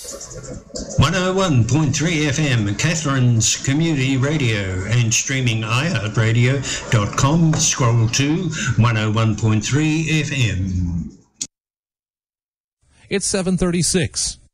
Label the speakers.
Speaker 1: 101.3 FM, Catherine's Community Radio, and streaming iHeartRadio.com. Scroll to 101.3 FM.
Speaker 2: It's 7:36.